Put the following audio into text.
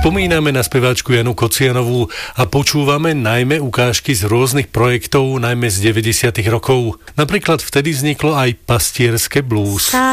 Spomíname na speváčku Janu Kocianovú a počúvame najmä ukážky z rôznych projektov, najmä z 90. rokov. Napríklad vtedy vzniklo aj Pastierské blues.